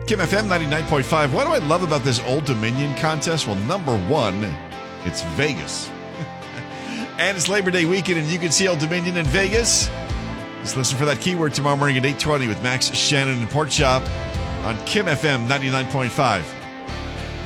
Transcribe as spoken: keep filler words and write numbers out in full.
Kim F M ninety-nine point five. What do I love about this Old Dominion contest? Well, number one, it's Vegas. And it's Labor Day weekend, and you can see Old Dominion in Vegas. Just listen for that keyword tomorrow morning at eight twenty with Max Shannon and Pork Chop on Kim F M ninety-nine point five.